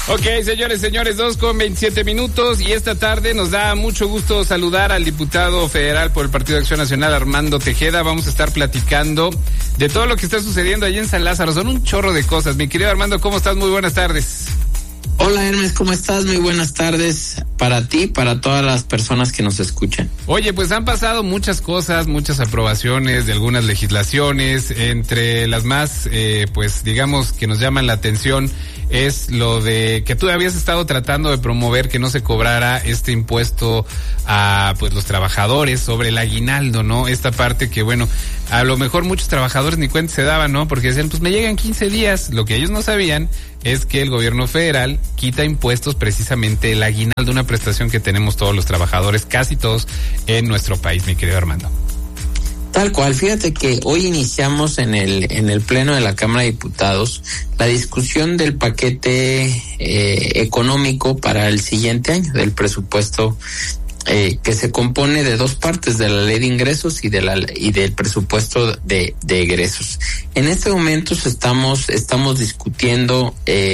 Ok, señores, 2:27 y esta tarde nos da mucho gusto saludar al diputado federal por el Partido de Acción Nacional, Armando Tejeda. Vamos a estar platicando de todo lo que está sucediendo allí en San Lázaro. Son un chorro de cosas. Mi querido Armando, ¿cómo estás? Muy buenas tardes. Hola Hermes, ¿cómo estás? Muy buenas tardes para ti, para todas las personas que nos escuchan. Oye, pues han pasado muchas cosas, muchas aprobaciones de algunas legislaciones, entre las más, pues digamos que nos llaman la atención es lo de que tú habías estado tratando de promover que no se cobrara este impuesto a pues los trabajadores sobre el aguinaldo, ¿no? Esta parte que bueno, a lo mejor muchos trabajadores ni cuenta se daban, ¿no? Porque decían, pues me llegan 15 días. Lo que ellos no sabían es que el gobierno federal quita impuestos precisamente el aguinaldo, una prestación que tenemos todos los trabajadores, casi todos en nuestro país, mi querido Armando. Tal cual, fíjate que hoy iniciamos en el Pleno de la Cámara de Diputados la discusión del paquete económico para el siguiente año, del presupuesto que se compone de dos partes, de la ley de ingresos y del presupuesto de egresos. En este momento estamos discutiendo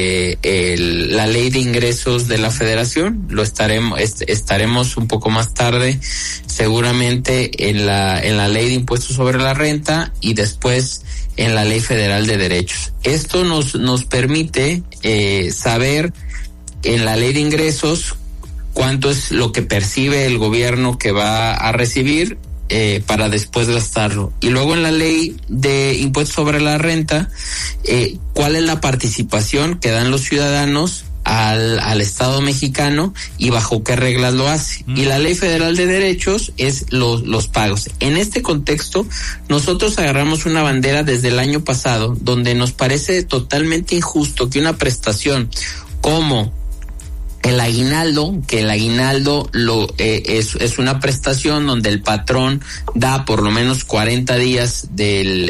la ley de ingresos de la Federación. Lo estaremos un poco más tarde, seguramente en la ley de impuestos sobre la renta y después en la ley federal de derechos. Esto nos permite saber en la ley de ingresos cuánto es lo que percibe el gobierno que va a recibir para después gastarlo. Y luego en la ley de impuestos sobre la renta, cuál es la participación que dan los ciudadanos al Estado mexicano y bajo qué reglas lo hace. Y la ley federal de derechos es los pagos. En este contexto, nosotros agarramos una bandera desde el año pasado donde nos parece totalmente injusto que una prestación como el aguinaldo, que el aguinaldo es una prestación donde el patrón da por lo menos 40 días de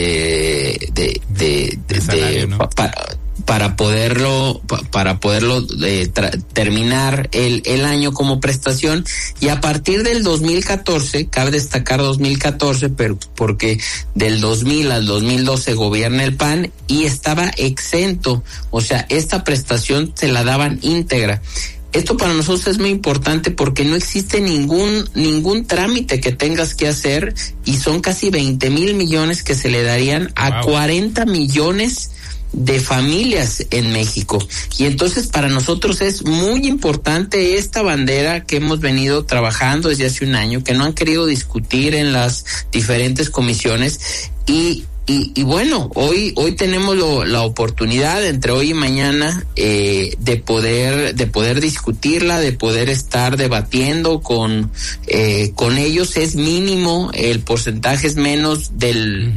salario, ¿no? para poderlo terminar el año como prestación, y a partir del 2014, cabe destacar 2014, pero porque del 2000 al 2012 gobierna el PAN y estaba exento, o sea, esta prestación se la daban íntegra. Esto para nosotros es muy importante porque no existe ningún trámite que tengas que hacer y son casi 20,000 millones que se le darían a 40 millones de familias en México. Y entonces para nosotros es muy importante esta bandera que hemos venido trabajando desde hace un año, que no han querido discutir en las diferentes comisiones y bueno, hoy tenemos la oportunidad entre hoy y mañana de poder discutirla, de poder estar debatiendo con ellos. Es mínimo, el porcentaje es menos del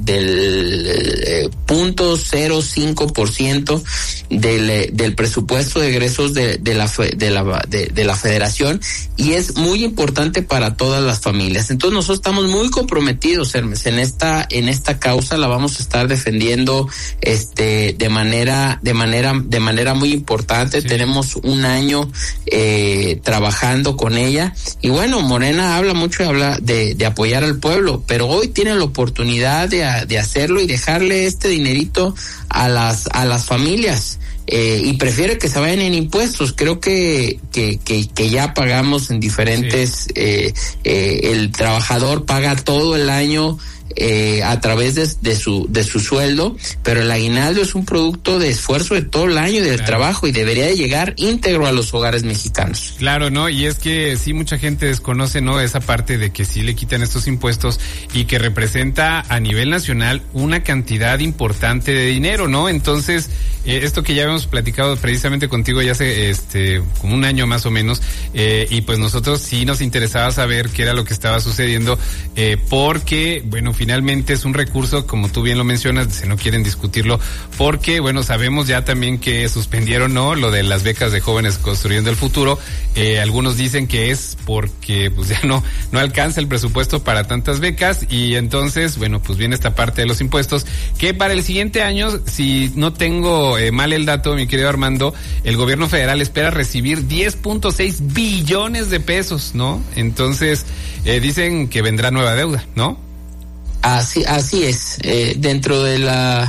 0.05% del presupuesto de egresos de la Federación, y es muy importante para todas las familias. Entonces nosotros estamos muy comprometidos, Hermes, en esta causa. La vamos a estar defendiendo de manera muy importante. Sí. Tenemos un año trabajando con ella, y bueno, Morena habla mucho de apoyar al pueblo, pero hoy tiene la oportunidad de hacerlo y dejarle este dinerito a las familias. Y prefiere que se vayan en impuestos. Creo que ya pagamos en diferentes, sí. El trabajador paga todo el año a través de su sueldo, pero el aguinaldo es un producto de esfuerzo de todo el año y del trabajo, y debería de llegar íntegro a los hogares mexicanos. Claro, ¿no? Y es que sí, mucha gente desconoce, ¿no?, esa parte de que sí le quitan estos impuestos y que representa a nivel nacional una cantidad importante de dinero, ¿no? Entonces, esto que ya habíamos platicado precisamente contigo ya hace como un año más o menos, y pues nosotros sí nos interesaba saber qué era lo que estaba sucediendo, porque, bueno, finalmente es un recurso, como tú bien lo mencionas, si no quieren discutirlo, porque, bueno, sabemos ya también que suspendieron, ¿no?, lo de las becas de jóvenes construyendo el futuro. Algunos dicen que es porque pues ya no alcanza el presupuesto para tantas becas, y entonces, bueno, pues viene esta parte de los impuestos, que para el siguiente año, si no tengo mal el dato, mi querido Armando, el gobierno federal espera recibir 10.6 billones de pesos, ¿no? Entonces, dicen que vendrá nueva deuda, ¿no? Así es. Dentro de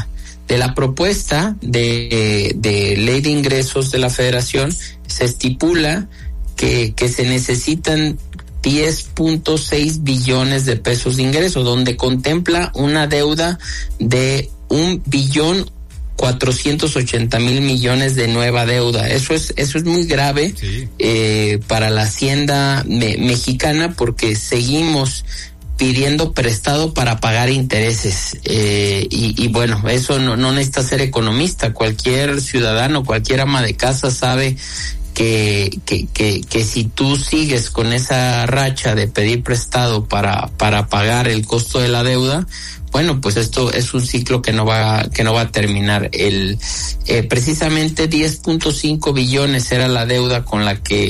De la propuesta de ley de ingresos de la Federación se estipula que se necesitan 10.6 billones de pesos de ingresos, donde contempla una deuda de 1.480.000 millones de nueva deuda. Eso es muy grave, sí, para la hacienda mexicana, porque seguimos pidiendo prestado para pagar intereses, y bueno, eso no necesita ser economista. Cualquier ciudadano, cualquier ama de casa sabe que si tú sigues con esa racha de pedir prestado para pagar el costo de la deuda, bueno, pues esto es un ciclo que no va a terminar. Precisamente 10.5 billones era la deuda con la que